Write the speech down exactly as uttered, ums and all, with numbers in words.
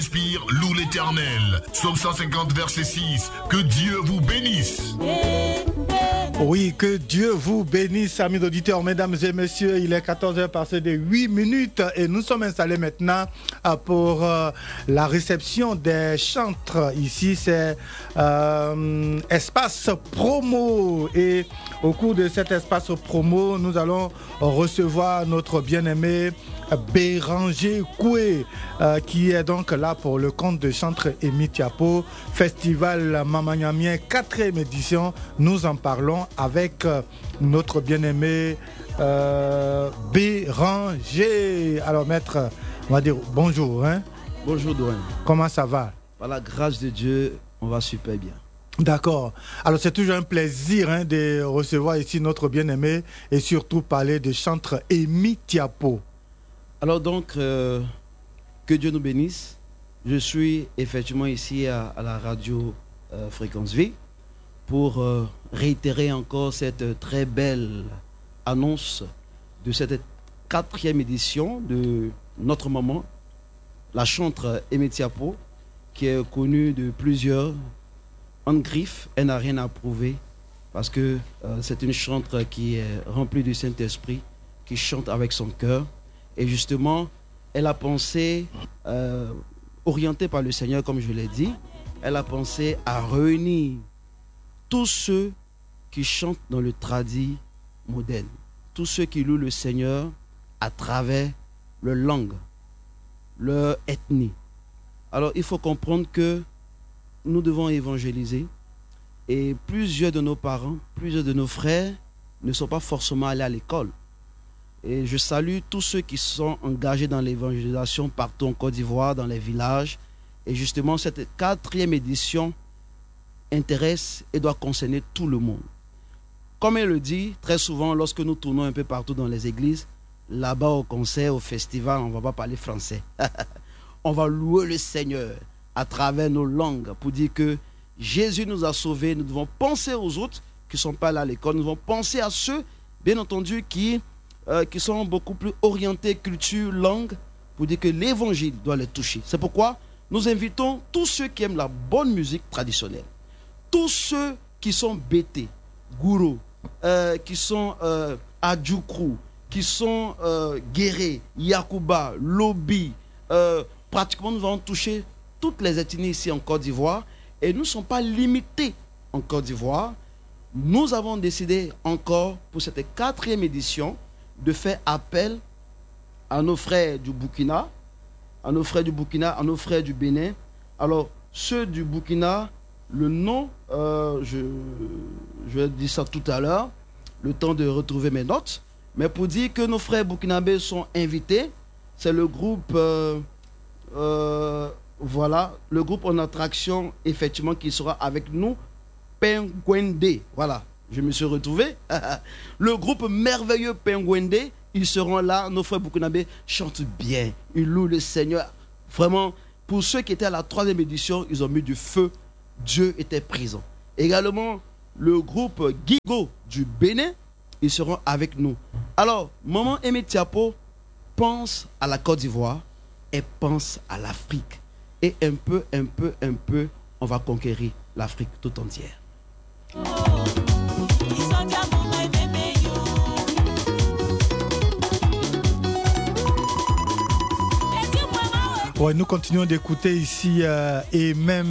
Inspire, loue l'Éternel. Psaume cent cinquante, verset six. Que Dieu vous bénisse. Oui, que Dieu vous bénisse, amis auditeurs, mesdames et messieurs. Il est quatorze heures passées de huit minutes et nous sommes installés maintenant pour euh, la réception des chantres. Ici, c'est euh, espace promo. Et au cours de cet espace promo, nous allons recevoir notre bien-aimé Béranger Koué, euh, qui est donc là pour le compte de chantre Emi Tiapo, Festival Mamanyamien, quatrième édition. Nous en parlons avec euh, notre bien-aimé euh, Béranger. Alors maître, on va dire bonjour. Hein? Bonjour Douane. Comment ça va? Par la grâce de Dieu, on va super bien. D'accord. Alors c'est toujours un plaisir hein, de recevoir ici notre bien-aimé et surtout parler de chantre Emi Tiapo. Alors donc, euh, que Dieu nous bénisse. Je suis effectivement ici à, à la radio euh, Fréquence Vie pour euh, réitérer encore cette très belle annonce de cette quatrième édition de notre maman, la chantre Emi Tiapo, qui est connue de plusieurs. En griffe, elle n'a rien à prouver parce que euh, c'est une chantre qui est remplie du Saint-Esprit, qui chante avec son cœur. Et justement, elle a pensé, euh, orientée par le Seigneur, comme je l'ai dit, elle a pensé à réunir tous ceux qui chantent dans le tradit moderne, tous ceux qui louent le Seigneur à travers leur langue, leur ethnie. Alors, il faut comprendre que nous devons évangéliser et plusieurs de nos parents, plusieurs de nos frères ne sont pas forcément allés à l'école. Et je salue tous ceux qui sont engagés dans l'évangélisation partout en Côte d'Ivoire, dans les villages. Et justement, cette quatrième édition intéresse et doit concerner tout le monde. Comme elle le dit, très souvent, lorsque nous tournons un peu partout dans les églises, là-bas au concert, au festival, on ne va pas parler français. On va louer le Seigneur à travers nos langues pour dire que Jésus nous a sauvés. Nous devons penser aux autres qui ne sont pas là à l'école. Nous devons penser à ceux, bien entendu, qui... Euh, qui sont beaucoup plus orientés culture, langue, pour dire que l'évangile doit les toucher. C'est pourquoi nous invitons tous ceux qui aiment la bonne musique traditionnelle, tous ceux qui sont bété, gourou, euh, qui sont euh, adjoukrou, qui sont euh, guéré, Yakuba, Lobi, euh, pratiquement nous allons toucher toutes les ethnies ici en Côte d'Ivoire et nous ne sommes pas limités en Côte d'Ivoire. Nous avons décidé encore pour cette quatrième édition de faire appel à nos frères du Burkina, à nos frères du Burkina, à nos frères du Bénin. Alors, ceux du Burkina, le nom, euh, je, je vais dire ça tout à l'heure, le temps de retrouver mes notes, mais pour dire que nos frères burkinabés sont invités, c'est le groupe, euh, euh, voilà, le groupe en attraction, effectivement, qui sera avec nous, Penguende, voilà. Je me suis retrouvé. Le groupe merveilleux Penguende, ils seront là. Nos frères burkinabés chantent bien. Ils louent le Seigneur. Vraiment, pour ceux qui étaient à la troisième édition, ils ont mis du feu. Dieu était présent. Également, le groupe Gigo du Bénin, ils seront avec nous. Alors, maman Emi Tiapo pense à la Côte d'Ivoire et pense à l'Afrique. Et un peu, un peu, un peu, on va conquérir l'Afrique tout entière. Ouais, nous continuons d'écouter ici euh, et même